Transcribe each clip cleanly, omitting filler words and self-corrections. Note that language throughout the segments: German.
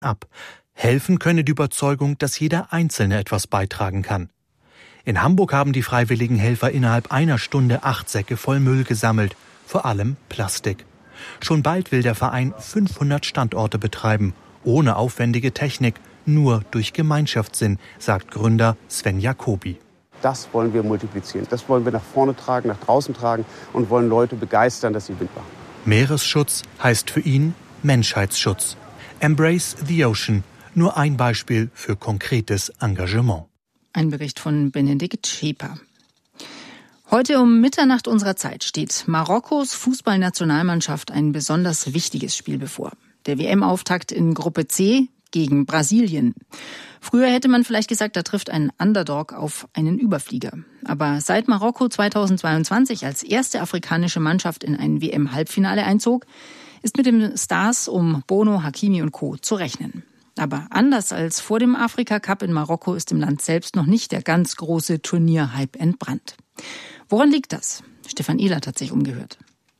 ab. Helfen könne die Überzeugung, dass jeder Einzelne etwas beitragen kann. In Hamburg haben die freiwilligen Helfer innerhalb einer Stunde 8 Säcke voll Müll gesammelt, vor allem Plastik. Schon bald will der Verein 500 Standorte betreiben, ohne aufwendige Technik, nur durch Gemeinschaftssinn, sagt Gründer Sven Jacobi. Das wollen wir multiplizieren, das wollen wir nach vorne tragen, nach draußen tragen und wollen Leute begeistern, dass sie mitmachen. Meeresschutz heißt für ihn Menschheitsschutz. Embrace the Ocean, nur ein Beispiel für konkretes Engagement. Ein Bericht von Benedikt Schäper. Heute um Mitternacht unserer Zeit steht Marokkos Fußballnationalmannschaft ein besonders wichtiges Spiel bevor. Der WM-Auftakt in Gruppe C gegen Brasilien. Früher hätte man vielleicht gesagt, da trifft ein Underdog auf einen Überflieger. Aber seit Marokko 2022 als erste afrikanische Mannschaft in ein WM-Halbfinale einzog, ist mit den Stars um Bono, Hakimi und Co. zu rechnen. Aber anders als vor dem Afrika-Cup in Marokko ist im Land selbst noch nicht der ganz große Turnierhype entbrannt. Woran liegt das? Stefan Ehlert hat sich umgehört.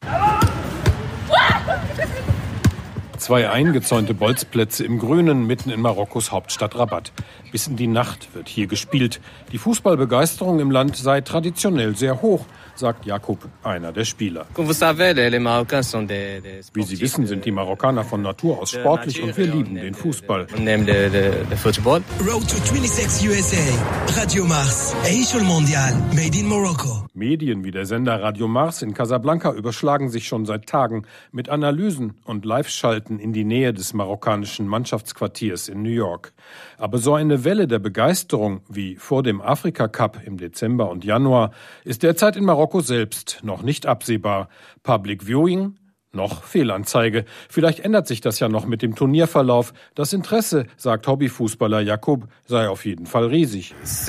2 eingezäunte Bolzplätze im Grünen mitten in Marokkos Hauptstadt Rabat. Bis in die Nacht wird hier gespielt. Die Fußballbegeisterung im Land sei traditionell sehr hoch, sagt Jakob, einer der Spieler. Wie Sie wissen, sind die Marokkaner von Natur aus sportlich und wir lieben den Fußball. Road to 26 USA. Radio Mars. Asia Mondial. Made in Morocco. Medien wie der Sender Radio Mars in Casablanca überschlagen sich schon seit Tagen mit Analysen und Live-Schalten in die Nähe des marokkanischen Mannschaftsquartiers in New York. Aber so eine Welle der Begeisterung wie vor dem Afrika-Cup im Dezember und Januar ist derzeit in Marokko selbst noch nicht absehbar. Public Viewing? Noch Fehlanzeige. Vielleicht ändert sich das ja noch mit dem Turnierverlauf. Das Interesse, sagt Hobbyfußballer Jakob, sei auf jeden Fall riesig. Es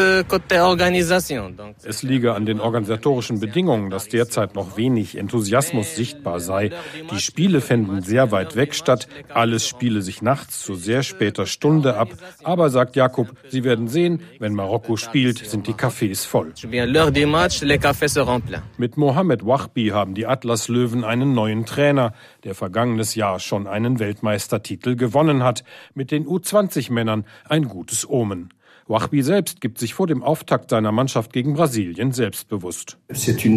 liege an den organisatorischen Bedingungen, dass derzeit noch wenig Enthusiasmus sichtbar sei. Die Spiele fänden sehr weit weg statt. Alles spiele sich nachts zu sehr später Stunde ab. Aber, sagt Jakob, Sie werden sehen, wenn Marokko spielt, sind die Cafés voll. Mit Mohamed Wahbi haben die Atlas-Löwen einen neuen Trainer, der vergangenes Jahr schon einen Weltmeistertitel gewonnen hat. Mit den U20-Männern ein gutes Omen. Wahbi selbst gibt sich vor dem Auftakt seiner Mannschaft gegen Brasilien selbstbewusst. Das ist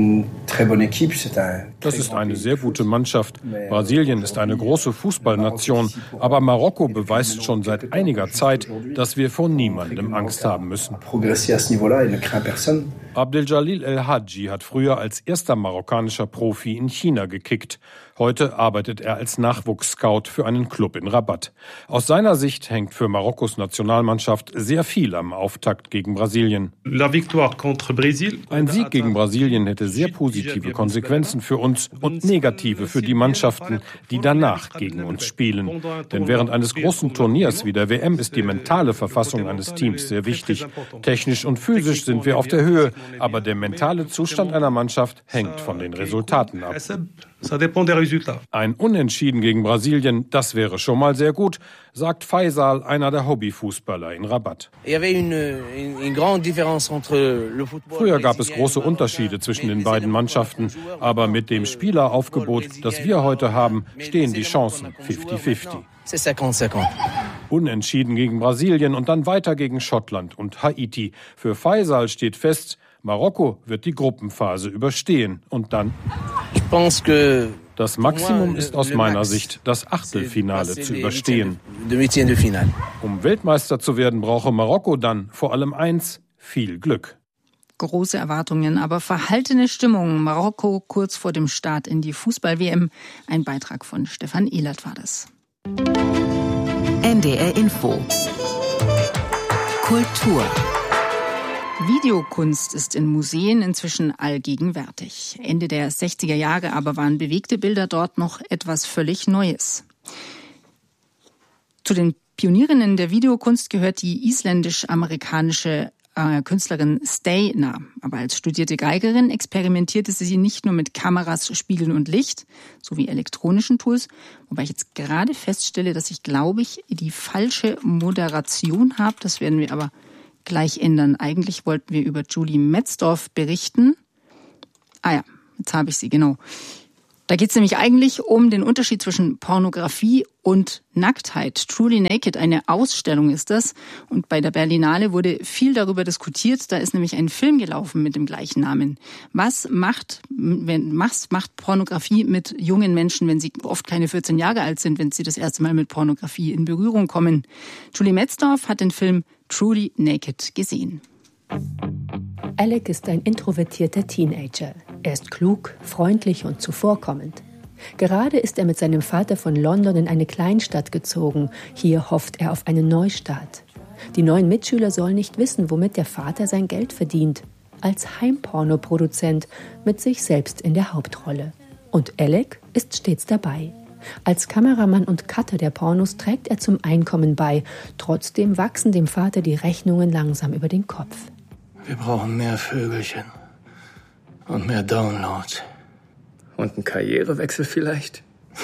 eine sehr gute Mannschaft. Brasilien ist eine große Fußballnation. Aber Marokko beweist schon seit einiger Zeit, dass wir vor niemandem Angst haben müssen. Abdeljalil El-Hadji hat früher als erster marokkanischer Profi in China gekickt. Heute arbeitet er als Nachwuchsscout für einen Club in Rabat. Aus seiner Sicht hängt für Marokkos Nationalmannschaft sehr viel am Auftakt gegen Brasilien. Ein Sieg gegen Brasilien hätte sehr positive Konsequenzen für uns und negative für die Mannschaften, die danach gegen uns spielen. Denn während eines großen Turniers wie der WM ist die mentale Verfassung eines Teams sehr wichtig. Technisch und physisch sind wir auf der Höhe, aber der mentale Zustand einer Mannschaft hängt von den Resultaten ab. Ein Unentschieden gegen Brasilien, das wäre schon mal sehr gut, sagt Faisal, einer der Hobbyfußballer in Rabat. Früher gab es große Unterschiede zwischen den beiden Mannschaften, aber mit dem Spieleraufgebot, das wir heute haben, stehen die Chancen 50-50. Unentschieden gegen Brasilien und dann weiter gegen Schottland und Haiti. Für Faisal steht fest, Marokko wird die Gruppenphase überstehen und dann... Das Maximum ist aus meiner Sicht, das Achtelfinale zu überstehen. Um Weltmeister zu werden, brauche Marokko dann vor allem eins: viel Glück. Große Erwartungen, aber verhaltene Stimmung. Marokko kurz vor dem Start in die Fußball-WM. Ein Beitrag von Stefan Ehlert war das. NDR Info. Kultur. Videokunst ist in Museen inzwischen allgegenwärtig. Ende der 60er Jahre aber waren bewegte Bilder dort noch etwas völlig Neues. Zu den Pionierinnen der Videokunst gehört die isländisch-amerikanische Künstlerin Stayna. Aber als studierte Geigerin experimentierte sie nicht nur mit Kameras, Spiegeln und Licht, sowie elektronischen Tools, wobei ich jetzt gerade feststelle, dass ich, glaube ich, die falsche Moderation habe. Das werden wir aber gleich ändern. Eigentlich wollten wir über Julie Metzdorf berichten. Ah ja, jetzt habe ich sie, genau. Da geht es nämlich eigentlich um den Unterschied zwischen Pornografie und Nacktheit. Truly Naked, eine Ausstellung ist das. Und bei der Berlinale wurde viel darüber diskutiert. Da ist nämlich ein Film gelaufen mit dem gleichen Namen. Was macht Pornografie mit jungen Menschen, wenn sie oft keine 14 Jahre alt sind, wenn sie das erste Mal mit Pornografie in Berührung kommen? Julie Metzdorf hat den Film Truly Naked gesehen. Alec ist ein introvertierter Teenager. Er ist klug, freundlich und zuvorkommend. Gerade ist er mit seinem Vater von London in eine Kleinstadt gezogen. Hier hofft er auf einen Neustart. Die neuen Mitschüler sollen nicht wissen, womit der Vater sein Geld verdient. Als Heimpornoproduzent mit sich selbst in der Hauptrolle. Und Alec ist stets dabei. Als Kameramann und Cutter der Pornos trägt er zum Einkommen bei. Trotzdem wachsen dem Vater die Rechnungen langsam über den Kopf. Wir brauchen mehr Vögelchen und mehr Downloads. Und einen Karrierewechsel vielleicht?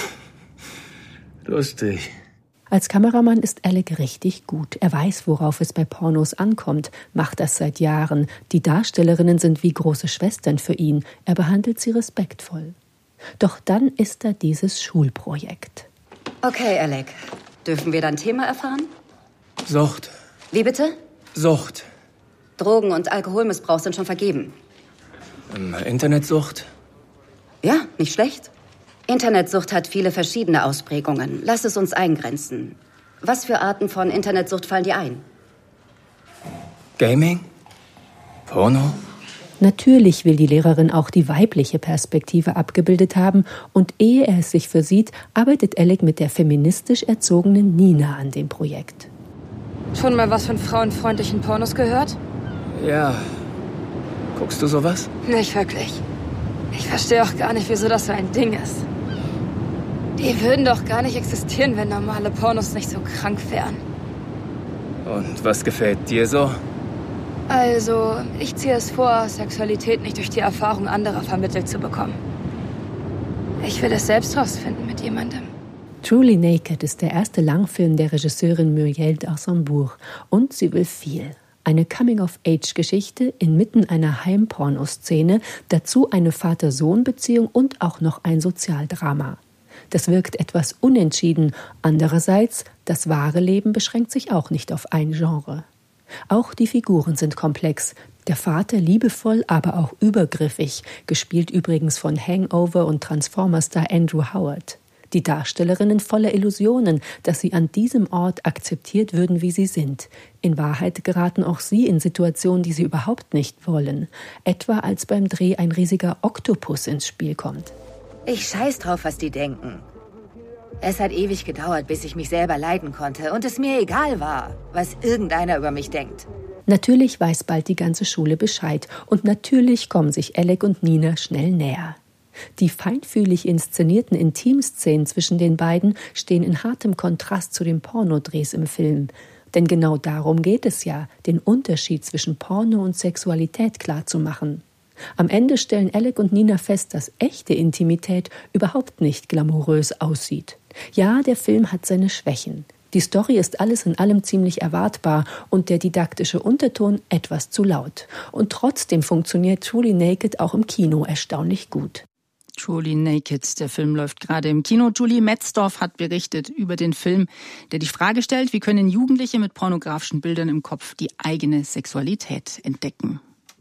Lustig. Als Kameramann ist Alec richtig gut. Er weiß, worauf es bei Pornos ankommt, macht das seit Jahren. Die Darstellerinnen sind wie große Schwestern für ihn. Er behandelt sie respektvoll. Doch dann ist da dieses Schulprojekt. Okay, Alec. Dürfen wir dein Thema erfahren? Sucht. Wie bitte? Sucht. Drogen- und Alkoholmissbrauch sind schon vergeben. Internetsucht? Ja, nicht schlecht. Internetsucht hat viele verschiedene Ausprägungen. Lass es uns eingrenzen. Was für Arten von Internetsucht fallen dir ein? Gaming? Porno? Natürlich will die Lehrerin auch die weibliche Perspektive abgebildet haben und ehe er es sich versieht, arbeitet Alec mit der feministisch erzogenen Nina an dem Projekt. Schon mal was von frauenfreundlichen Pornos gehört? Ja. Guckst du sowas? Nicht wirklich. Ich verstehe auch gar nicht, wieso das so ein Ding ist. Die würden doch gar nicht existieren, wenn normale Pornos nicht so krank wären. Und was gefällt dir so? Also, ich ziehe es vor, Sexualität nicht durch die Erfahrung anderer vermittelt zu bekommen. Ich will es selbst rausfinden mit jemandem. Truly Naked ist der erste Langfilm der Regisseurin Muriel d'Arsambourg und sie will viel. Eine Coming-of-Age-Geschichte inmitten einer Heimpornoszene, dazu eine Vater-Sohn-Beziehung und auch noch ein Sozialdrama. Das wirkt etwas unentschieden. Andererseits, das wahre Leben beschränkt sich auch nicht auf ein Genre. Auch die Figuren sind komplex. Der Vater liebevoll, aber auch übergriffig, gespielt übrigens von Hangover- und Transformer-Star Andrew Howard. Die Darstellerinnen voller Illusionen, dass sie an diesem Ort akzeptiert würden, wie sie sind. In Wahrheit geraten auch sie in Situationen, die sie überhaupt nicht wollen. Etwa als beim Dreh ein riesiger Oktopus ins Spiel kommt. Ich scheiß drauf, was die denken. Es hat ewig gedauert, bis ich mich selber leiden konnte und es mir egal war, was irgendeiner über mich denkt. Natürlich weiß bald die ganze Schule Bescheid und natürlich kommen sich Alec und Nina schnell näher. Die feinfühlig inszenierten Intimszenen zwischen den beiden stehen in hartem Kontrast zu den Pornodrehs im Film. Denn genau darum geht es ja, den Unterschied zwischen Porno und Sexualität klarzumachen. Am Ende stellen Alec und Nina fest, dass echte Intimität überhaupt nicht glamourös aussieht. Ja, der Film hat seine Schwächen. Die Story ist alles in allem ziemlich erwartbar und der didaktische Unterton etwas zu laut. Und trotzdem funktioniert Truly Naked auch im Kino erstaunlich gut. Truly Naked, der Film läuft gerade im Kino. Julie Metzdorf hat berichtet über den Film, der die Frage stellt, wie können Jugendliche mit pornografischen Bildern im Kopf die eigene Sexualität entdecken.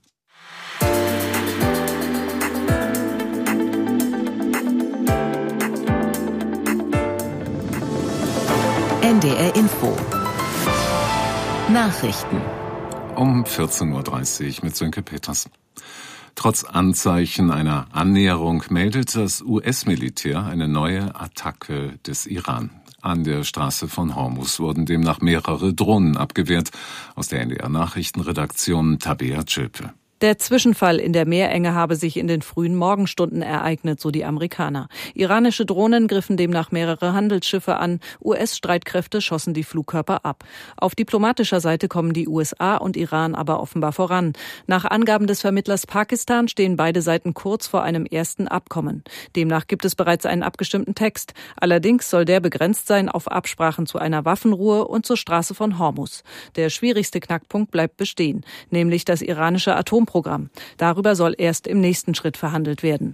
NDR Info. Nachrichten. Um 14.30 Uhr mit Sönke Peters. Trotz Anzeichen einer Annäherung meldet das US-Militär eine neue Attacke des Iran. An der Straße von Hormuz wurden demnach mehrere Drohnen abgewehrt. Aus der NDR-Nachrichtenredaktion Tabea Zschöpe. Der Zwischenfall in der Meerenge habe sich in den frühen Morgenstunden ereignet, so die Amerikaner. Iranische Drohnen griffen demnach mehrere Handelsschiffe an. US-Streitkräfte schossen die Flugkörper ab. Auf diplomatischer Seite kommen die USA und Iran aber offenbar voran. Nach Angaben des Vermittlers Pakistan stehen beide Seiten kurz vor einem ersten Abkommen. Demnach gibt es bereits einen abgestimmten Text. Allerdings soll der begrenzt sein auf Absprachen zu einer Waffenruhe und zur Straße von Hormuz. Der schwierigste Knackpunkt bleibt bestehen, nämlich das iranische Atomprogramm. Darüber soll erst im nächsten Schritt verhandelt werden.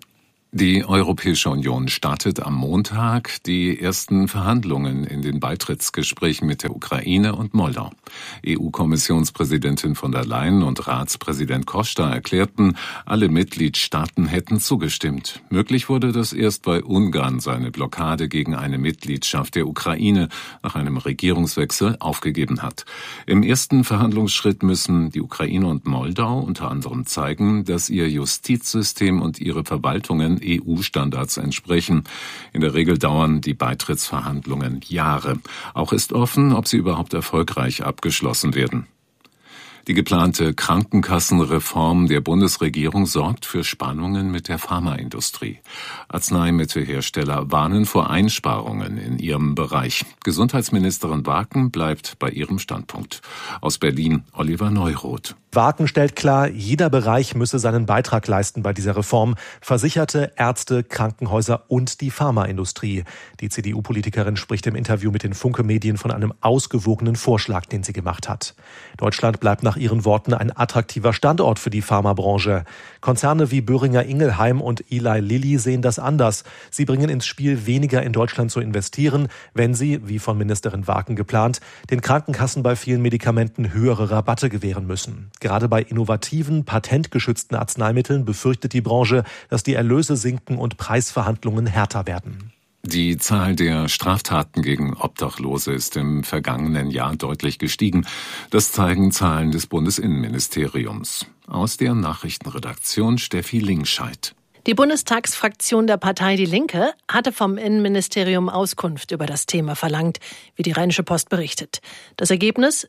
Die Europäische Union startet am Montag die ersten Verhandlungen in den Beitrittsgesprächen mit der Ukraine und Moldau. EU-Kommissionspräsidentin von der Leyen und Ratspräsident Costa erklärten, alle Mitgliedstaaten hätten zugestimmt. Möglich wurde das erst, weil Ungarn seine Blockade gegen eine Mitgliedschaft der Ukraine nach einem Regierungswechsel aufgegeben hat. Im ersten Verhandlungsschritt müssen die Ukraine und Moldau unter anderem zeigen, dass ihr Justizsystem und ihre Verwaltungen EU-Standards entsprechen. In der Regel dauern die Beitrittsverhandlungen Jahre. Auch ist offen, ob sie überhaupt erfolgreich abgeschlossen werden. Die geplante Krankenkassenreform der Bundesregierung sorgt für Spannungen mit der Pharmaindustrie. Arzneimittelhersteller warnen vor Einsparungen in ihrem Bereich. Gesundheitsministerin Waken bleibt bei ihrem Standpunkt. Aus Berlin Oliver Neuroth. Waken stellt klar, jeder Bereich müsse seinen Beitrag leisten bei dieser Reform. Versicherte, Ärzte, Krankenhäuser und die Pharmaindustrie. Die CDU-Politikerin spricht im Interview mit den Funke-Medien von einem ausgewogenen Vorschlag, den sie gemacht hat. Deutschland bleibt nach ihren Worten ein attraktiver Standort für die Pharmabranche. Konzerne wie Boehringer Ingelheim und Eli Lilly sehen das anders. Sie bringen ins Spiel, weniger in Deutschland zu investieren, wenn sie, wie von Ministerin Waken geplant, den Krankenkassen bei vielen Medikamenten höhere Rabatte gewähren müssen. Gerade bei innovativen, patentgeschützten Arzneimitteln befürchtet die Branche, dass die Erlöse sinken und Preisverhandlungen härter werden. Die Zahl der Straftaten gegen Obdachlose ist im vergangenen Jahr deutlich gestiegen. Das zeigen Zahlen des Bundesinnenministeriums. Aus der Nachrichtenredaktion Steffi Linkscheid. Die Bundestagsfraktion der Partei Die Linke hatte vom Innenministerium Auskunft über das Thema verlangt, wie die Rheinische Post berichtet. Das Ergebnis: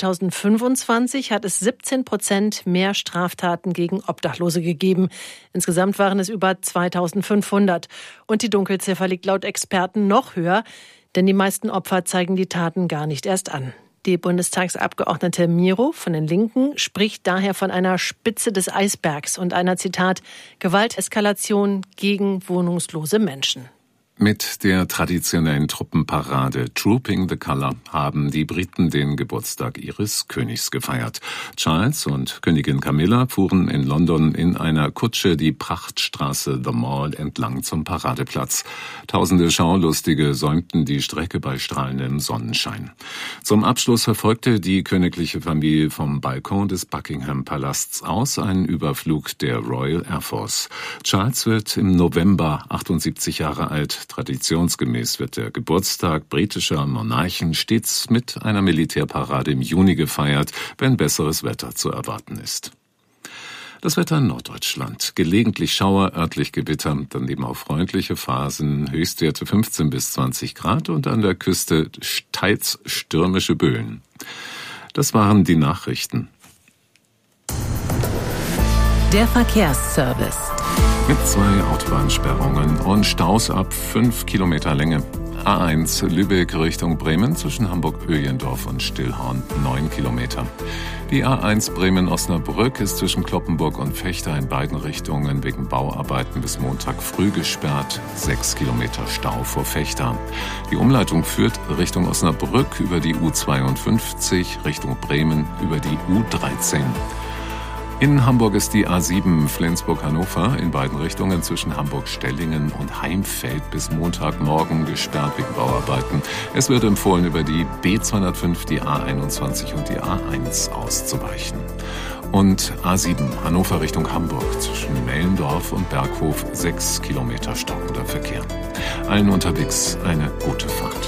2025 hat es 17% mehr Straftaten gegen Obdachlose gegeben. Insgesamt waren es über 2500. Und die Dunkelziffer liegt laut Experten noch höher, denn die meisten Opfer zeigen die Taten gar nicht erst an. Die Bundestagsabgeordnete Miro von den Linken spricht daher von einer Spitze des Eisbergs und einer, Zitat, Gewalteskalation gegen wohnungslose Menschen. Mit der traditionellen Truppenparade Trooping the Colour haben die Briten den Geburtstag ihres Königs gefeiert. Charles und Königin Camilla fuhren in London in einer Kutsche die Prachtstraße The Mall entlang zum Paradeplatz. Tausende Schaulustige säumten die Strecke bei strahlendem Sonnenschein. Zum Abschluss verfolgte die königliche Familie vom Balkon des Buckingham-Palasts aus einen Überflug der Royal Air Force. Charles wird im November 78 Jahre alt. Traditionsgemäß wird der Geburtstag britischer Monarchen stets mit einer Militärparade im Juni gefeiert, wenn besseres Wetter zu erwarten ist. Das Wetter in Norddeutschland. Gelegentlich Schauer, örtlich Gewitter, daneben auch freundliche Phasen, Höchstwerte 15 bis 20 Grad und an der Küste teils stürmische Böen. Das waren die Nachrichten. Der Verkehrsservice. Mit 2 Autobahnsperrungen und Staus ab 5 Kilometer Länge. A1 Lübeck Richtung Bremen zwischen Hamburg-Öhlendorf und Stillhorn 9 Kilometer. Die A1 Bremen-Osnabrück ist zwischen Cloppenburg und Vechta in beiden Richtungen wegen Bauarbeiten bis Montag früh gesperrt. 6 Kilometer Stau vor Vechta. Die Umleitung führt Richtung Osnabrück über die U52, Richtung Bremen über die U13. In Hamburg ist die A7 Flensburg-Hannover in beiden Richtungen zwischen Hamburg-Stellingen und Heimfeld bis Montagmorgen gesperrt wegen Bauarbeiten. Es wird empfohlen, über die B205, die A21 und die A1 auszuweichen. Und A7 Hannover Richtung Hamburg zwischen Mellendorf und Berghof 6 Kilometer stockender Verkehr. Allen unterwegs eine gute Fahrt.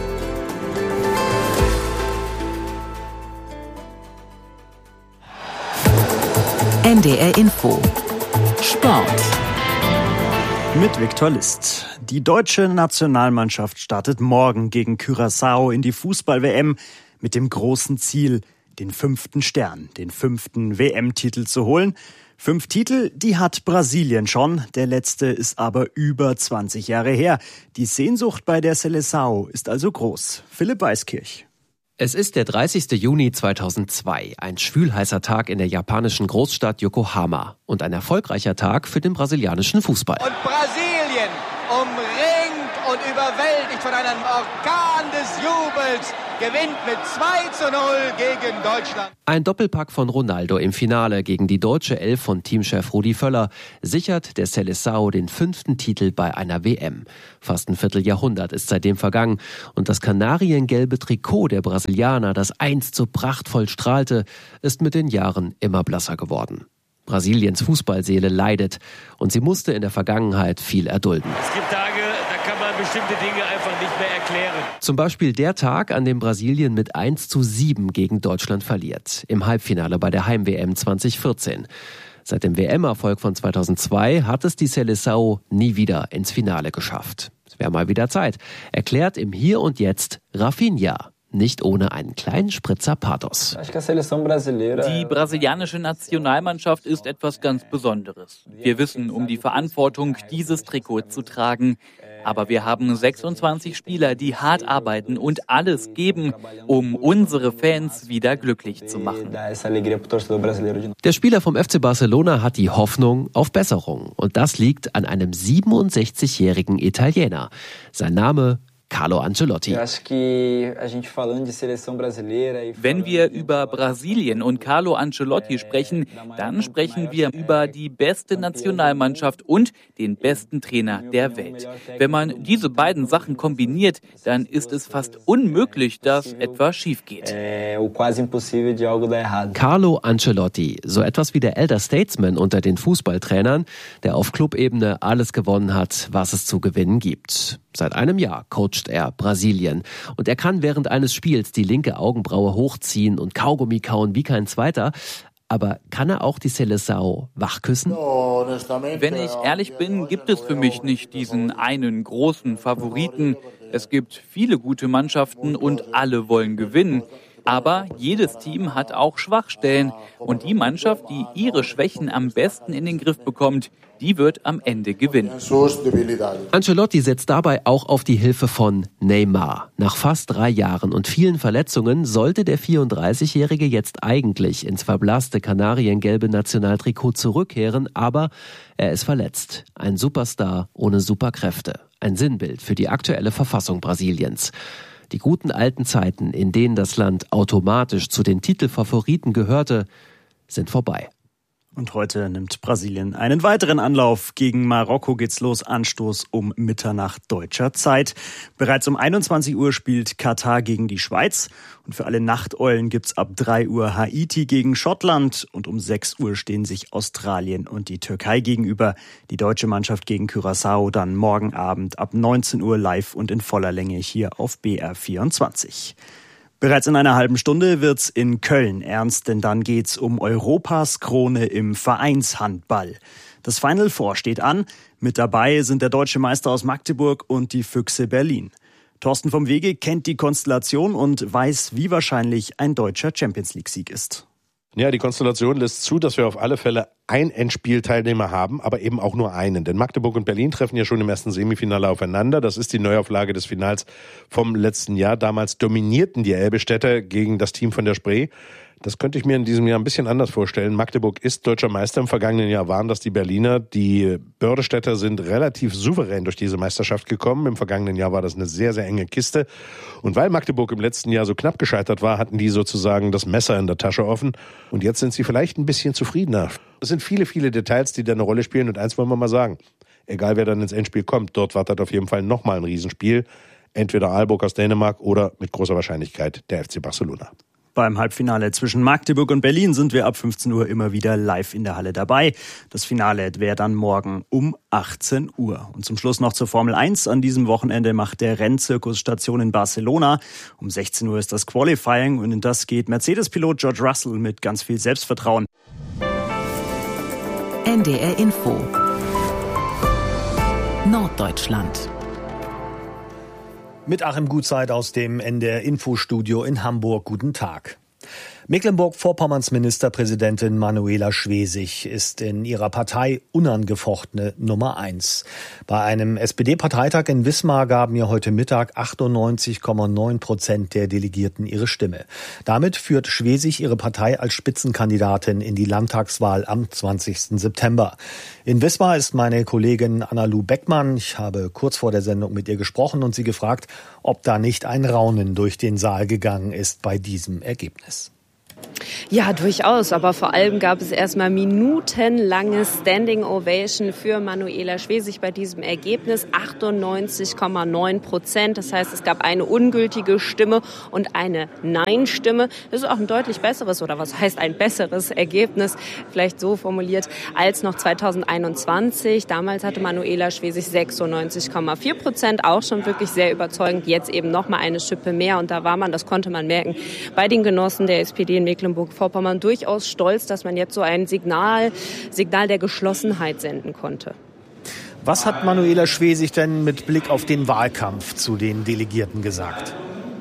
NDR Info. Sport. Mit Viktor List. Die deutsche Nationalmannschaft startet morgen gegen Curaçao in die Fußball-WM mit dem großen Ziel, den 5. Stern, den 5. WM-Titel zu holen. 5 Titel, die hat Brasilien schon. Der letzte ist aber über 20 Jahre her. Die Sehnsucht bei der Seleção ist also groß. Philipp Weiskirch. Es ist der 30. Juni 2002, ein schwülheißer Tag in der japanischen Großstadt Yokohama und ein erfolgreicher Tag für den brasilianischen Fußball. Und Brasilien umringt und überwältigt von einem Orkan des Jubels gewinnt mit 2:0 gegen Deutschland. Ein Doppelpack von Ronaldo im Finale gegen die deutsche Elf von Teamchef Rudi Völler sichert der Seleção den 5. Titel bei einer WM. Fast ein Vierteljahrhundert ist seitdem vergangen und das kanariengelbe Trikot der Brasilianer, das einst so prachtvoll strahlte, ist mit den Jahren immer blasser geworden. Brasiliens Fußballseele leidet und sie musste in der Vergangenheit viel erdulden. Es gibt Tage, da kann man bestimmte Dinge einfach nicht mehr erklären. Zum Beispiel der Tag, an dem Brasilien mit 1:7 gegen Deutschland verliert. Im Halbfinale bei der Heim-WM 2014. Seit dem WM-Erfolg von 2002 hat es die Seleção nie wieder ins Finale geschafft. Es wäre mal wieder Zeit, erklärt im Hier und Jetzt Rafinha. Nicht ohne einen kleinen Spritzer Pathos. Die brasilianische Nationalmannschaft ist etwas ganz Besonderes. Wir wissen um die Verantwortung, dieses Trikot zu tragen. Aber wir haben 26 Spieler, die hart arbeiten und alles geben, um unsere Fans wieder glücklich zu machen. Der Spieler vom FC Barcelona hat die Hoffnung auf Besserung. Und das liegt an einem 67-jährigen Italiener. Sein Name Carlo Ancelotti. Wenn wir über Brasilien und Carlo Ancelotti sprechen, dann sprechen wir über die beste Nationalmannschaft und den besten Trainer der Welt. Wenn man diese beiden Sachen kombiniert, dann ist es fast unmöglich, dass etwas schief geht. Carlo Ancelotti, so etwas wie der Elder Statesman unter den Fußballtrainern, der auf Clubebene alles gewonnen hat, was es zu gewinnen gibt. Seit einem Jahr coacht er Brasilien und er kann während eines Spiels die linke Augenbraue hochziehen und Kaugummi kauen wie kein zweiter. Aber kann er auch die Seleção wachküssen? Wenn ich ehrlich bin, gibt es für mich nicht diesen einen großen Favoriten. Es gibt viele gute Mannschaften und alle wollen gewinnen. Aber jedes Team hat auch Schwachstellen und die Mannschaft, die ihre Schwächen am besten in den Griff bekommt, die wird am Ende gewinnen. Ancelotti setzt dabei auch auf die Hilfe von Neymar. Nach fast 3 Jahren und vielen Verletzungen sollte der 34-Jährige jetzt eigentlich ins verblasste kanariengelbe Nationaltrikot zurückkehren, aber er ist verletzt. Ein Superstar ohne Superkräfte. Ein Sinnbild für die aktuelle Verfassung Brasiliens. Die guten alten Zeiten, in denen das Land automatisch zu den Titelfavoriten gehörte, sind vorbei. Und heute nimmt Brasilien einen weiteren Anlauf. Gegen Marokko geht's los. Anstoß um Mitternacht deutscher Zeit. Bereits um 21 Uhr spielt Katar gegen die Schweiz. Und für alle Nachteulen gibt's ab 3 Uhr Haiti gegen Schottland. Und um 6 Uhr stehen sich Australien und die Türkei gegenüber. Die deutsche Mannschaft gegen Curaçao dann morgen Abend ab 19 Uhr live und in voller Länge hier auf BR24. Bereits in einer halben Stunde wird's in Köln ernst, denn dann geht's um Europas Krone im Vereinshandball. Das Final Four steht an. Mit dabei sind der deutsche Meister aus Magdeburg und die Füchse Berlin. Thorsten vom Wege kennt die Konstellation und weiß, wie wahrscheinlich ein deutscher Champions-League-Sieg ist. Ja, die Konstellation lässt zu, dass wir auf alle Fälle einen Endspielteilnehmer haben, aber eben auch nur einen. Denn Magdeburg und Berlin treffen ja schon im ersten Semifinale aufeinander. Das ist die Neuauflage des Finals vom letzten Jahr. Damals dominierten die Elbestädter gegen das Team von der Spree. Das könnte ich mir in diesem Jahr ein bisschen anders vorstellen. Magdeburg ist deutscher Meister. Im vergangenen Jahr waren das die Berliner. Die Bördestädter sind relativ souverän durch diese Meisterschaft gekommen. Im vergangenen Jahr war das eine sehr, sehr enge Kiste. Und weil Magdeburg im letzten Jahr so knapp gescheitert war, hatten die sozusagen das Messer in der Tasche offen. Und jetzt sind sie vielleicht ein bisschen zufriedener. Es sind viele, viele Details, die da eine Rolle spielen. Und eins wollen wir mal sagen. Egal, wer dann ins Endspiel kommt, dort wartet auf jeden Fall nochmal ein Riesenspiel. Entweder Aalborg aus Dänemark oder mit großer Wahrscheinlichkeit der FC Barcelona. Beim Halbfinale zwischen Magdeburg und Berlin sind wir ab 15 Uhr immer wieder live in der Halle dabei. Das Finale wäre dann morgen um 18 Uhr. Und zum Schluss noch zur Formel 1. An diesem Wochenende macht der Rennzirkus Station in Barcelona. Um 16 Uhr ist das Qualifying und in das geht Mercedes-Pilot George Russell mit ganz viel Selbstvertrauen. NDR Info Norddeutschland. Mit Achim Gutzeit aus dem NDR Infostudio in Hamburg. Guten Tag. Mecklenburg-Vorpommerns Ministerpräsidentin Manuela Schwesig ist in ihrer Partei unangefochtene Nummer 1. Bei einem SPD-Parteitag in Wismar gaben ihr heute Mittag 98,9% der Delegierten ihre Stimme. Damit führt Schwesig ihre Partei als Spitzenkandidatin in die Landtagswahl am 20. September. In Wismar ist meine Kollegin Anna-Lu Beckmann. Ich habe kurz vor der Sendung mit ihr gesprochen und sie gefragt, ob da nicht ein Raunen durch den Saal gegangen ist bei diesem Ergebnis. Ja, durchaus. Aber vor allem gab es erstmal minutenlange Standing Ovation für Manuela Schwesig bei diesem Ergebnis. 98,9%. Das heißt, es gab eine ungültige Stimme und eine Nein-Stimme. Das ist auch ein deutlich besseres, oder was heißt ein besseres Ergebnis, vielleicht so formuliert, als noch 2021. Damals hatte Manuela Schwesig 96,4%. Auch schon wirklich sehr überzeugend. Jetzt eben noch mal eine Schippe mehr. Und da war man, das konnte man merken, bei den Genossen der SPD in Mecklenburg-Vorpommern durchaus stolz, dass man jetzt so ein Signal der Geschlossenheit senden konnte. Was hat Manuela Schwesig denn mit Blick auf den Wahlkampf zu den Delegierten gesagt?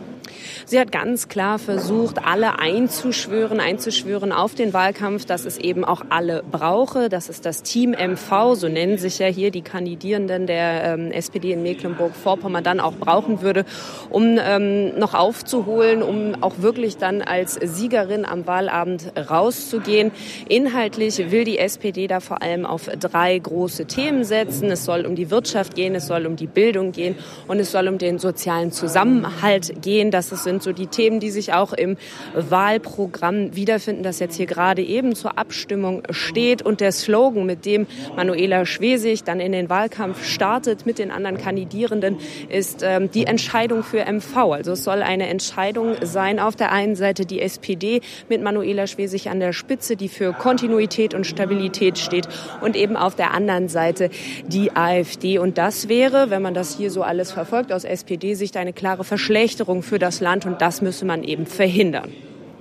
Sie hat ganz klar versucht, alle einzuschwören auf den Wahlkampf, dass es eben auch alle brauche, dass es das Team MV, so nennen sich ja hier die Kandidierenden der SPD in Mecklenburg-Vorpommern, dann auch brauchen würde, um noch aufzuholen, um auch wirklich dann als Siegerin am Wahlabend rauszugehen. Inhaltlich will die SPD da vor allem auf 3 große Themen setzen. Es soll um die Wirtschaft gehen, es soll um die Bildung gehen und es soll um den sozialen Zusammenhalt gehen. Das sind so die Themen, die sich auch im Wahlprogramm wiederfinden, das jetzt hier gerade eben zur Abstimmung steht. Und der Slogan, mit dem Manuela Schwesig dann in den Wahlkampf startet mit den anderen Kandidierenden, ist die Entscheidung für MV. Also es soll eine Entscheidung sein, auf der einen Seite die SPD mit Manuela Schwesig an der Spitze, die für Kontinuität und Stabilität steht, und eben auf der anderen Seite die AfD. Und das wäre, wenn man das hier so alles verfolgt, aus SPD-Sicht eine klare Verschlechterung für das Land. Und das müsse man eben verhindern.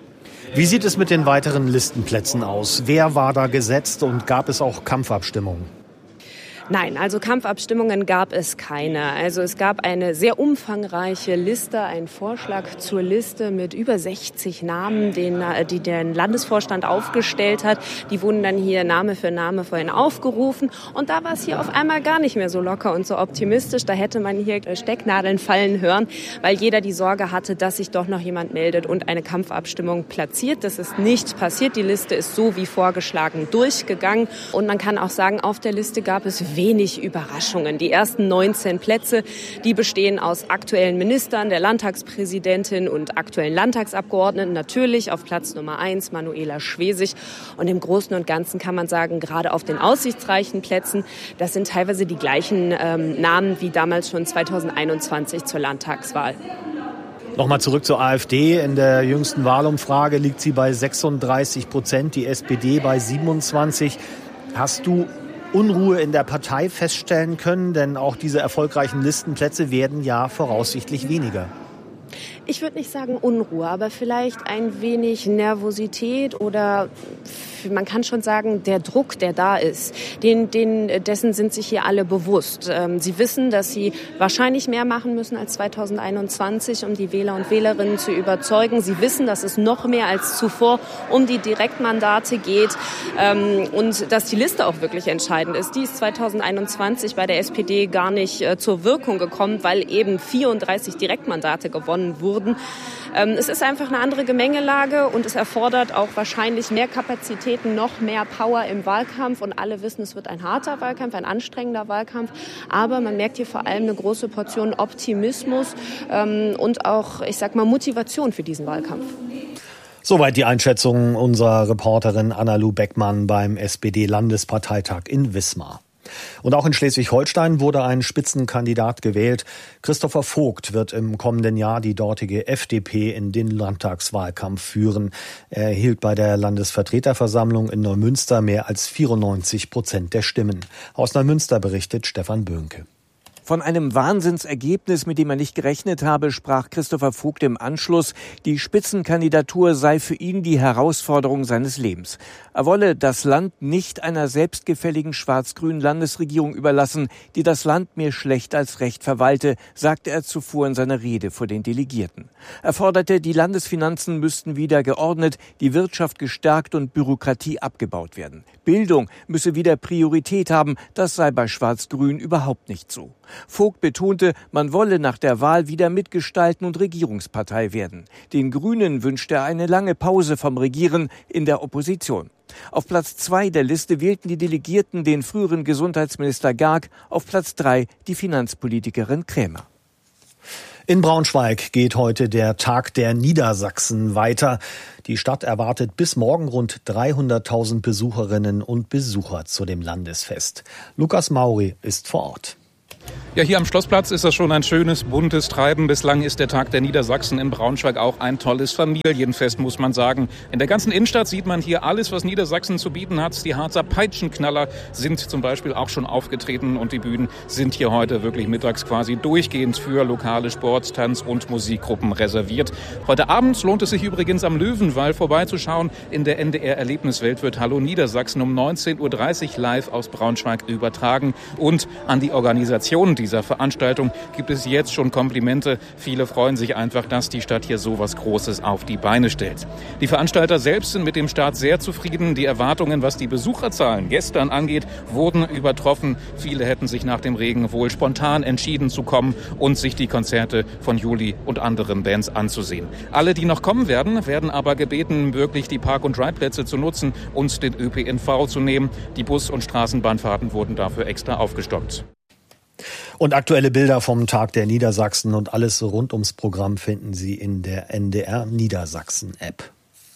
Wie sieht es mit den weiteren Listenplätzen aus? Wer war da gesetzt und gab es auch Kampfabstimmungen? Nein, also Kampfabstimmungen gab es keine. Also es gab eine sehr umfangreiche Liste, einen Vorschlag zur Liste mit über 60 Namen, die der Landesvorstand aufgestellt hat. Die wurden dann hier Name für Name vorhin aufgerufen. Und da war es hier auf einmal gar nicht mehr so locker und so optimistisch. Da hätte man hier Stecknadeln fallen hören, weil jeder die Sorge hatte, dass sich doch noch jemand meldet und eine Kampfabstimmung platziert. Das ist nicht passiert. Die Liste ist so wie vorgeschlagen durchgegangen. Und man kann auch sagen, auf der Liste gab es wenig Überraschungen. Die ersten 19 Plätze, die bestehen aus aktuellen Ministern, der Landtagspräsidentin und aktuellen Landtagsabgeordneten. Natürlich auf Platz Nummer 1 Manuela Schwesig. Und im Großen und Ganzen kann man sagen, gerade auf den aussichtsreichen Plätzen, das sind teilweise die gleichen Namen wie damals schon 2021 zur Landtagswahl. Nochmal zurück zur AfD. In der jüngsten Wahlumfrage liegt sie bei 36%, die SPD bei 27%. Hast du Unruhe in der Partei feststellen können? Denn auch diese erfolgreichen Listenplätze werden ja voraussichtlich weniger. Ich würde nicht sagen Unruhe, aber vielleicht ein wenig Nervosität oder man kann schon sagen, der Druck, der da ist, dessen sind sich hier alle bewusst. Sie wissen, dass sie wahrscheinlich mehr machen müssen als 2021, um die Wähler und Wählerinnen zu überzeugen. Sie wissen, dass es noch mehr als zuvor um die Direktmandate geht und dass die Liste auch wirklich entscheidend ist. Die ist 2021 bei der SPD gar nicht zur Wirkung gekommen, weil eben 34 Direktmandate gewonnen wurden. Es ist einfach eine andere Gemengelage und es erfordert auch wahrscheinlich mehr Kapazitäten, noch mehr Power im Wahlkampf. Und alle wissen, es wird ein harter Wahlkampf, ein anstrengender Wahlkampf. Aber man merkt hier vor allem eine große Portion Optimismus und auch, ich sag mal, Motivation für diesen Wahlkampf. Soweit die Einschätzung unserer Reporterin Anna-Lu Beckmann beim SPD-Landesparteitag in Wismar. Und auch in Schleswig-Holstein wurde ein Spitzenkandidat gewählt. Christopher Vogt wird im kommenden Jahr die dortige FDP in den Landtagswahlkampf führen. Er erhielt bei der Landesvertreterversammlung in Neumünster mehr als 94% der Stimmen. Aus Neumünster berichtet Stefan Böhnke. Von einem Wahnsinnsergebnis, mit dem er nicht gerechnet habe, sprach Christopher Vogt im Anschluss. Die Spitzenkandidatur sei für ihn die Herausforderung seines Lebens. Er wolle das Land nicht einer selbstgefälligen schwarz-grünen Landesregierung überlassen, die das Land mehr schlecht als recht verwalte, sagte er zuvor in seiner Rede vor den Delegierten. Er forderte, die Landesfinanzen müssten wieder geordnet, die Wirtschaft gestärkt und Bürokratie abgebaut werden. Bildung müsse wieder Priorität haben, das sei bei Schwarz-Grün überhaupt nicht so. Vogt betonte, man wolle nach der Wahl wieder mitgestalten und Regierungspartei werden. Den Grünen wünschte er eine lange Pause vom Regieren in der Opposition. Auf Platz 2 der Liste wählten die Delegierten den früheren Gesundheitsminister Garg, auf Platz 3 die Finanzpolitikerin Krämer. In Braunschweig geht heute der Tag der Niedersachsen weiter. Die Stadt erwartet bis morgen rund 300.000 Besucherinnen und Besucher zu dem Landesfest. Lukas Mauri ist vor Ort. Ja, hier am Schlossplatz ist das schon ein schönes, buntes Treiben. Bislang ist der Tag der Niedersachsen in Braunschweig auch ein tolles Familienfest, muss man sagen. In der ganzen Innenstadt sieht man hier alles, was Niedersachsen zu bieten hat. Die Harzer Peitschenknaller sind zum Beispiel auch schon aufgetreten und die Bühnen sind hier heute wirklich mittags quasi durchgehend für lokale Sport-, Tanz- und Musikgruppen reserviert. Heute Abend lohnt es sich übrigens am Löwenwall vorbeizuschauen. In der NDR-Erlebniswelt wird Hallo Niedersachsen um 19.30 Uhr live aus Braunschweig übertragen. Und an die Organisation dieser Veranstaltung gibt es jetzt schon Komplimente. Viele freuen sich einfach, dass die Stadt hier so was Großes auf die Beine stellt. Die Veranstalter selbst sind mit dem Start sehr zufrieden. Die Erwartungen, was die Besucherzahlen gestern angeht, wurden übertroffen. Viele hätten sich nach dem Regen wohl spontan entschieden zu kommen und sich die Konzerte von Juli und anderen Bands anzusehen. Alle, die noch kommen werden, werden aber gebeten, wirklich die Park- und Ride-Plätze zu nutzen und den ÖPNV zu nehmen. Die Bus- und Straßenbahnfahrten wurden dafür extra aufgestockt. Und aktuelle Bilder vom Tag der Niedersachsen und alles rund ums Programm finden Sie in der NDR Niedersachsen App.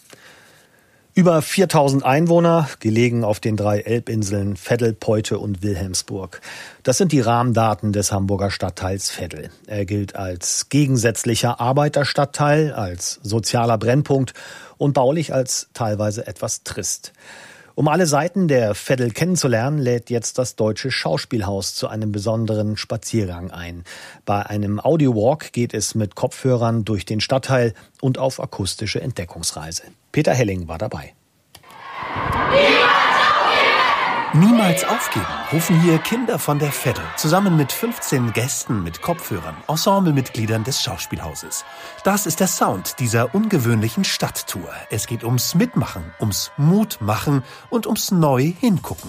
Über 4.000 Einwohner, gelegen auf den 3 Elbinseln Veddel, Peute und Wilhelmsburg. Das sind die Rahmendaten des Hamburger Stadtteils Veddel. Er gilt als gegensätzlicher Arbeiterstadtteil, als sozialer Brennpunkt und baulich als teilweise etwas trist. Um alle Seiten der Veddel kennenzulernen, lädt jetzt das Deutsche Schauspielhaus zu einem besonderen Spaziergang ein. Bei einem Audiowalk geht es mit Kopfhörern durch den Stadtteil und auf akustische Entdeckungsreise. Peter Helling war dabei. Niemals aufgeben, rufen hier Kinder von der Veddel zusammen mit 15 Gästen mit Kopfhörern, Ensemblemitgliedern des Schauspielhauses. Das ist der Sound dieser ungewöhnlichen Stadttour. Es geht ums Mitmachen, ums Mutmachen und ums neu hingucken.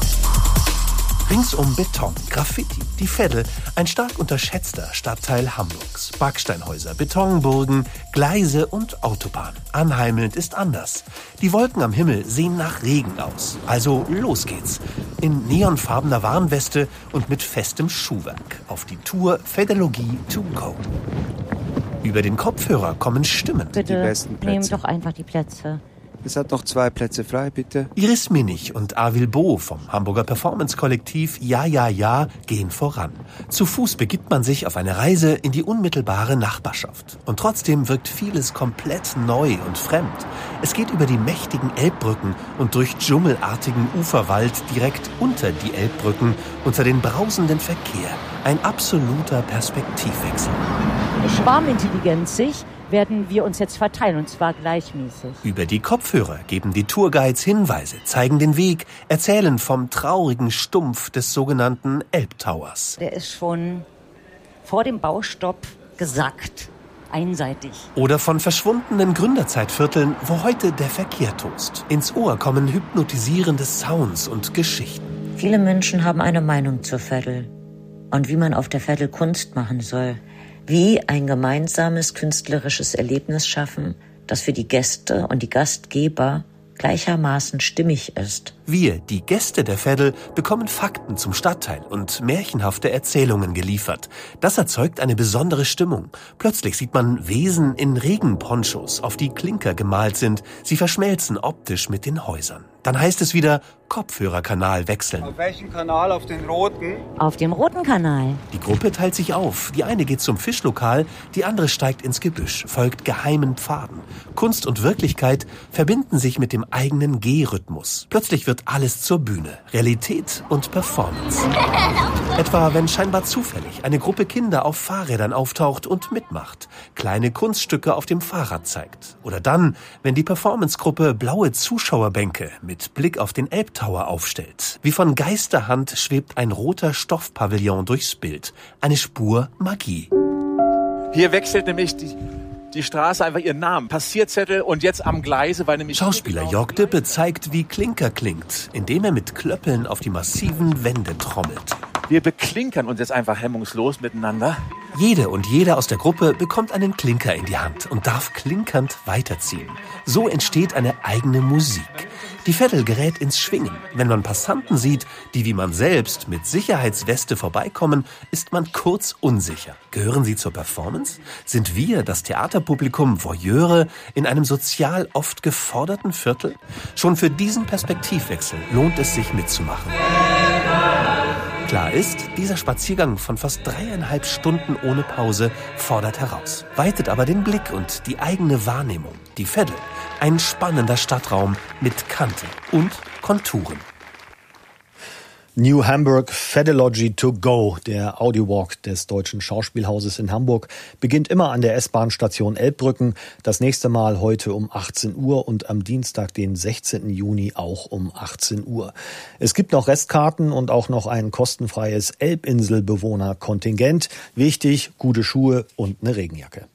Ringsum Beton, Graffiti, die Veddel, ein stark unterschätzter Stadtteil Hamburgs. Backsteinhäuser, Betonburgen, Gleise und Autobahn. Anheimelnd ist anders. Die Wolken am Himmel sehen nach Regen aus. Also los geht's. In neonfarbener Warnweste und mit festem Schuhwerk. Auf die Tour Veddelogie to go. Über den Kopfhörer kommen Stimmen. Bitte, die besten Plätze. Nehmen doch einfach die Plätze. Es hat noch 2 Plätze frei, bitte. Iris Minich und Arvil Bo vom Hamburger Performance-Kollektiv Ja, Ja, Ja gehen voran. Zu Fuß begibt man sich auf eine Reise in die unmittelbare Nachbarschaft. Und trotzdem wirkt vieles komplett neu und fremd. Es geht über die mächtigen Elbbrücken und durch dschungelartigen Uferwald direkt unter die Elbbrücken, unter den brausenden Verkehr. Ein absoluter Perspektivwechsel. Schwarmintelligenzig werden wir uns jetzt verteilen, und zwar gleichmäßig. Über die Kopfhörer geben die Tourguides Hinweise, zeigen den Weg, erzählen vom traurigen Stumpf des sogenannten Elbtowers. Der ist schon vor dem Baustopp gesackt, einseitig. Oder von verschwundenen Gründerzeitvierteln, wo heute der Verkehr tost. Ins Ohr kommen hypnotisierende Sounds und Geschichten. Viele Menschen haben eine Meinung zur Veddel und wie man auf der Veddel Kunst machen soll. Wie ein gemeinsames künstlerisches Erlebnis schaffen, das für die Gäste und die Gastgeber gleichermaßen stimmig ist. Wir, die Gäste der Veddel, bekommen Fakten zum Stadtteil und märchenhafte Erzählungen geliefert. Das erzeugt eine besondere Stimmung. Plötzlich sieht man Wesen in Regenponchos, auf die Klinker gemalt sind. Sie verschmelzen optisch mit den Häusern. Dann heißt es wieder Kopfhörerkanal wechseln. Auf welchen Kanal? Auf den roten? Auf dem roten Kanal. Die Gruppe teilt sich auf. Die eine geht zum Fischlokal, die andere steigt ins Gebüsch, folgt geheimen Pfaden. Kunst und Wirklichkeit verbinden sich mit dem eigenen Gehrhythmus. Plötzlich wird alles zur Bühne. Realität und Performance. Etwa, wenn scheinbar zufällig eine Gruppe Kinder auf Fahrrädern auftaucht und mitmacht, kleine Kunststücke auf dem Fahrrad zeigt. Oder dann, wenn die Performancegruppe blaue Zuschauerbänke mit Blick auf den Elbtower aufstellt. Wie von Geisterhand schwebt ein roter Stoffpavillon durchs Bild. Eine Spur Magie. Hier wechselt nämlich die Straße einfach ihren Namen. Passierzettel und jetzt am Gleise, weil nämlich... Schauspieler Jörg Dippe zeigt, wie Klinker klingt, indem er mit Klöppeln auf die massiven Wände trommelt. Wir beklinkern uns jetzt einfach hemmungslos miteinander. Jede und jeder aus der Gruppe bekommt einen Klinker in die Hand und darf klinkernd weiterziehen. So entsteht eine eigene Musik. Die Veddel gerät ins Schwingen. Wenn man Passanten sieht, die wie man selbst mit Sicherheitsweste vorbeikommen, ist man kurz unsicher. Gehören sie zur Performance? Sind wir, das Theaterpublikum, Voyeure in einem sozial oft geforderten Viertel? Schon für diesen Perspektivwechsel lohnt es sich mitzumachen. Klar ist, dieser Spaziergang von fast 3,5 Stunden ohne Pause fordert heraus, weitet aber den Blick und die eigene Wahrnehmung. Die Veddel, ein spannender Stadtraum mit Kante und Konturen. New Hamburg Fedology to go, der Audiowalk des Deutschen Schauspielhauses in Hamburg, beginnt immer an der S-Bahn-Station Elbbrücken. Das nächste Mal heute um 18 Uhr und am Dienstag, den 16. Juni, auch um 18 Uhr. Es gibt noch Restkarten und auch noch ein kostenfreies Elbinselbewohnerkontingent. Wichtig, gute Schuhe und eine Regenjacke.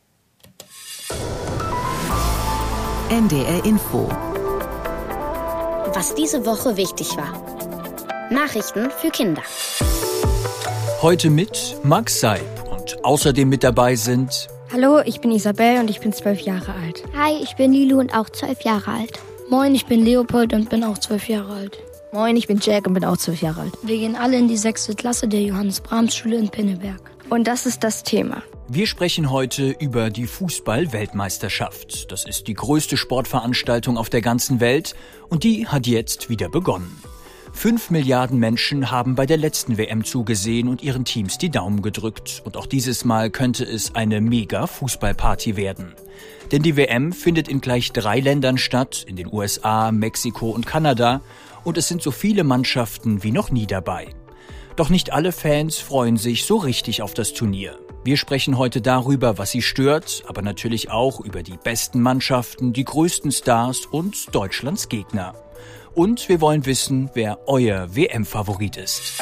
NDR Info. Was diese Woche wichtig war. Nachrichten für Kinder. Heute mit Max Seib und außerdem mit dabei sind... Hallo, ich bin Isabel und ich bin 12 Jahre alt. Hi, ich bin Lilu und auch 12 Jahre alt. Moin, ich bin Leopold und bin auch 12 Jahre alt. Moin, ich bin Jack und bin auch 12 Jahre alt. Wir gehen alle in die 6. Klasse der Johannes-Brahms-Schule in Pinneberg. Und das ist das Thema. Wir sprechen heute über die Fußball-Weltmeisterschaft. Das ist die größte Sportveranstaltung auf der ganzen Welt und die hat jetzt wieder begonnen. 5 Milliarden Menschen haben bei der letzten WM zugesehen und ihren Teams die Daumen gedrückt. Und auch dieses Mal könnte es eine Mega-Fußballparty werden. Denn die WM findet in gleich 3 Ländern statt, in den USA, Mexiko und Kanada. Und es sind so viele Mannschaften wie noch nie dabei. Doch nicht alle Fans freuen sich so richtig auf das Turnier. Wir sprechen heute darüber, was sie stört, aber natürlich auch über die besten Mannschaften, die größten Stars und Deutschlands Gegner. Und wir wollen wissen, wer euer WM-Favorit ist.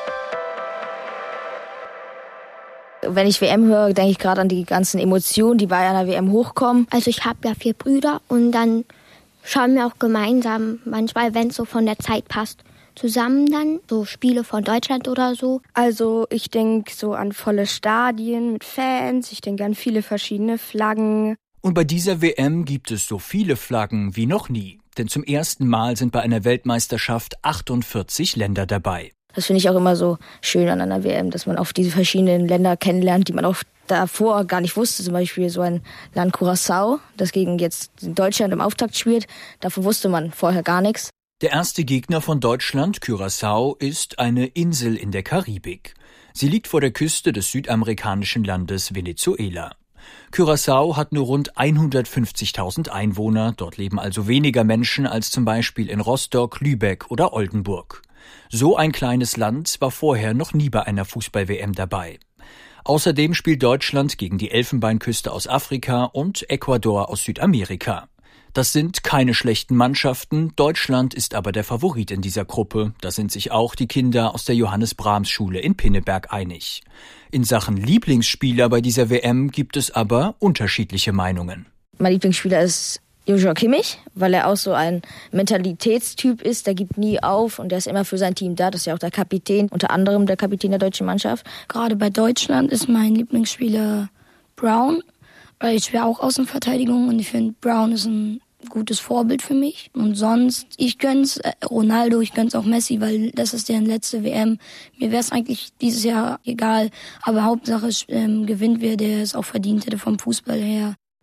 Wenn ich WM höre, denke ich gerade an die ganzen Emotionen, die bei einer WM hochkommen. Also ich habe ja 4 Brüder und dann schauen wir auch gemeinsam, manchmal, wenn es so von der Zeit passt, zusammen dann, so Spiele von Deutschland oder so. Also ich denke so an volle Stadien mit Fans, ich denke an viele verschiedene Flaggen. Und bei dieser WM gibt es so viele Flaggen wie noch nie. Denn zum ersten Mal sind bei einer Weltmeisterschaft 48 Länder dabei. Das finde ich auch immer so schön an einer WM, dass man auch diese verschiedenen Länder kennenlernt, die man auch davor gar nicht wusste. Zum Beispiel so ein Land Curaçao, das gegen jetzt Deutschland im Auftakt spielt. Davon wusste man vorher gar nichts. Der erste Gegner von Deutschland, Curaçao, ist eine Insel in der Karibik. Sie liegt vor der Küste des südamerikanischen Landes Venezuela. Curaçao hat nur rund 150.000 Einwohner, dort leben also weniger Menschen als zum Beispiel in Rostock, Lübeck oder Oldenburg. So ein kleines Land war vorher noch nie bei einer Fußball-WM dabei. Außerdem spielt Deutschland gegen die Elfenbeinküste aus Afrika und Ecuador aus Südamerika. Das sind keine schlechten Mannschaften, Deutschland ist aber der Favorit in dieser Gruppe. Da sind sich auch die Kinder aus der Johannes-Brahms-Schule in Pinneberg einig. In Sachen Lieblingsspieler bei dieser WM gibt es aber unterschiedliche Meinungen. Mein Lieblingsspieler ist Joshua Kimmich, weil er auch so ein Mentalitätstyp ist, der gibt nie auf und der ist immer für sein Team da. Das ist ja auch der Kapitän, unter anderem der Kapitän der deutschen Mannschaft. Gerade bei Deutschland ist mein Lieblingsspieler Brown, weil ich wäre auch Außenverteidigung und ich finde, Brown ist ein gutes Vorbild für mich. Und sonst, ich gönn's Ronaldo, ich gönn's auch Messi, weil das ist deren letzte WM. Mir wäre es eigentlich dieses Jahr egal, aber Hauptsache gewinnt wer, der es auch verdient hätte vom Fußball her.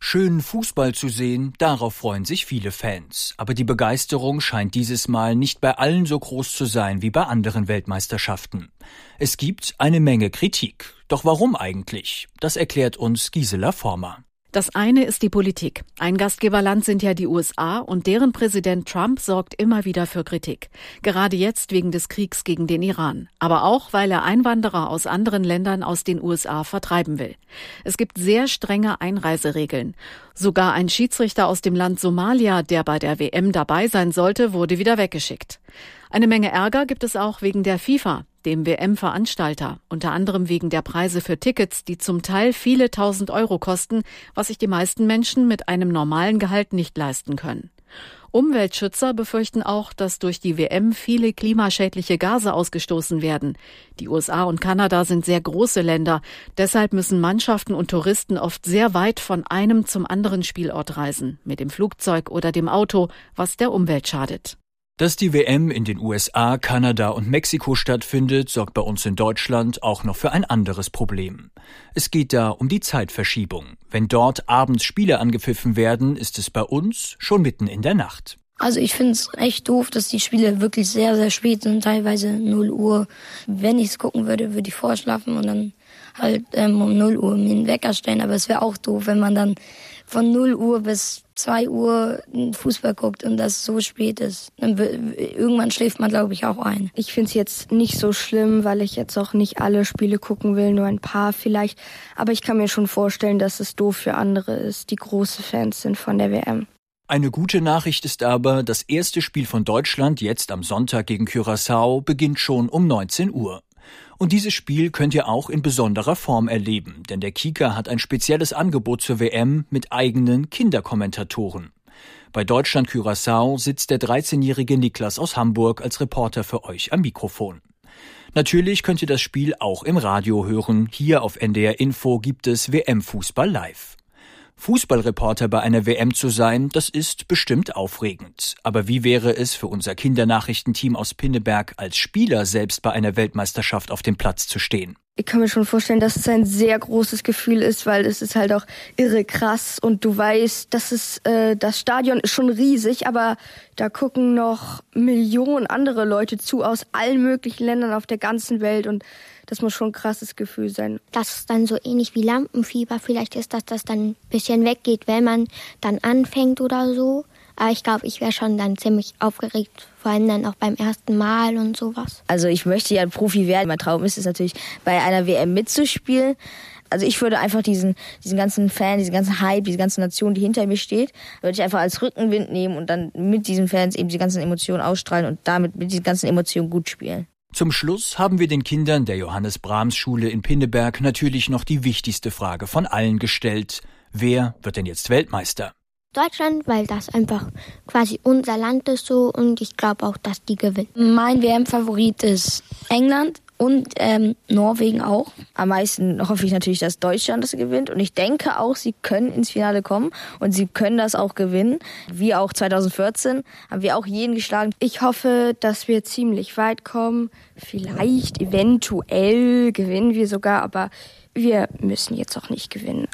Schön Fußball zu sehen, darauf freuen sich viele Fans. Aber die Begeisterung scheint dieses Mal nicht bei allen so groß zu sein wie bei anderen Weltmeisterschaften. Es gibt eine Menge Kritik. Doch warum eigentlich? Das erklärt uns Gisela Former. Das eine ist die Politik. Ein Gastgeberland sind ja die USA und deren Präsident Trump sorgt immer wieder für Kritik. Gerade jetzt wegen des Kriegs gegen den Iran. Aber auch, weil er Einwanderer aus anderen Ländern aus den USA vertreiben will. Es gibt sehr strenge Einreiseregeln. Sogar ein Schiedsrichter aus dem Land Somalia, der bei der WM dabei sein sollte, wurde wieder weggeschickt. Eine Menge Ärger gibt es auch wegen der FIFA, dem WM-Veranstalter, unter anderem wegen der Preise für Tickets, die zum Teil viele 1.000 Euro kosten, was sich die meisten Menschen mit einem normalen Gehalt nicht leisten können. Umweltschützer befürchten auch, dass durch die WM viele klimaschädliche Gase ausgestoßen werden. Die USA und Kanada sind sehr große Länder, deshalb müssen Mannschaften und Touristen oft sehr weit von einem zum anderen Spielort reisen, mit dem Flugzeug oder dem Auto, was der Umwelt schadet. Dass die WM in den USA, Kanada und Mexiko stattfindet, sorgt bei uns in Deutschland auch noch für ein anderes Problem. Es geht da um die Zeitverschiebung. Wenn dort abends Spiele angepfiffen werden, ist es bei uns schon mitten in der Nacht. Also ich finde es echt doof, dass die Spiele wirklich sehr, sehr spät sind, teilweise 0 Uhr. Wenn ich es gucken würde, würde ich vorschlafen und dann halt um 0 Uhr mir einen Wecker stellen. Aber es wäre auch doof, wenn man dann von 0 Uhr bis 2 Uhr Fußball guckt und das so spät ist. Dann irgendwann schläft man, glaube ich, auch ein. Ich finde es jetzt nicht so schlimm, weil ich jetzt auch nicht alle Spiele gucken will, nur ein paar vielleicht. Aber ich kann mir schon vorstellen, dass es doof für andere ist, die große Fans sind von der WM. Eine gute Nachricht ist aber, das erste Spiel von Deutschland jetzt am Sonntag gegen Curaçao beginnt schon um 19 Uhr. Und dieses Spiel könnt ihr auch in besonderer Form erleben, denn der Kika hat ein spezielles Angebot zur WM mit eigenen Kinderkommentatoren. Bei Deutschland Curaçao sitzt der 13-jährige Niklas aus Hamburg als Reporter für euch am Mikrofon. Natürlich könnt ihr das Spiel auch im Radio hören. Hier auf NDR Info gibt es WM-Fußball live. Fußballreporter bei einer WM zu sein, das ist bestimmt aufregend. Aber wie wäre es für unser Kindernachrichtenteam aus Pinneberg als Spieler selbst bei einer Weltmeisterschaft auf dem Platz zu stehen? Ich kann mir schon vorstellen, dass es ein sehr großes Gefühl ist, weil es ist halt auch irre krass und du weißt, dass das Stadion ist schon riesig, aber da gucken noch Millionen andere Leute zu aus allen möglichen Ländern auf der ganzen Welt und das muss schon ein krasses Gefühl sein. Das ist dann so ähnlich wie Lampenfieber. Vielleicht ist das dann ein bisschen weggeht, wenn man dann anfängt oder so. Aber ich glaube, ich wäre schon dann ziemlich aufgeregt, vor allem dann auch beim ersten Mal und sowas. Also ich möchte ja ein Profi werden. Mein Traum ist es natürlich, bei einer WM mitzuspielen. Also ich würde einfach diesen ganzen Fan, diesen ganzen Hype, diese ganze Nation, die hinter mir steht, würde ich einfach als Rückenwind nehmen und dann mit diesen Fans eben die ganzen Emotionen ausstrahlen und damit mit diesen ganzen Emotionen gut spielen. Zum Schluss haben wir den Kindern der Johannes Brahms Schule in Pinneberg natürlich noch die wichtigste Frage von allen gestellt. Wer wird denn jetzt Weltmeister? Deutschland, weil das einfach quasi unser Land ist so und ich glaube auch, dass die gewinnen. Mein WM-Favorit ist England und Norwegen auch. Am meisten hoffe ich natürlich, dass Deutschland das gewinnt und ich denke auch, sie können ins Finale kommen und sie können das auch gewinnen. Wie auch 2014 haben wir auch jeden geschlagen. Ich hoffe, dass wir ziemlich weit kommen. Vielleicht, eventuell gewinnen wir sogar, aber wir müssen jetzt auch nicht gewinnen.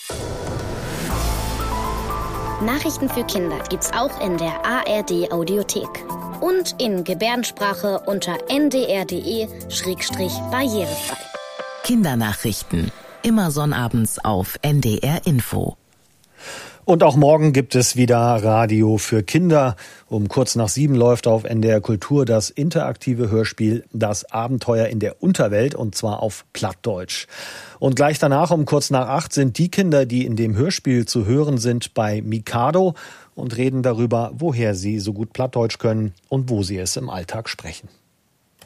Nachrichten für Kinder gibt's auch in der ARD Audiothek und in Gebärdensprache unter ndr.de/barrierefrei. Kindernachrichten, immer sonnabends auf NDR Info. Und auch morgen gibt es wieder Radio für Kinder. Um kurz nach 7 läuft auf NDR Kultur das interaktive Hörspiel Das Abenteuer in der Unterwelt und zwar auf Plattdeutsch. Und gleich danach um kurz nach 8 sind die Kinder, die in dem Hörspiel zu hören sind, bei Mikado und reden darüber, woher sie so gut Plattdeutsch können und wo sie es im Alltag sprechen.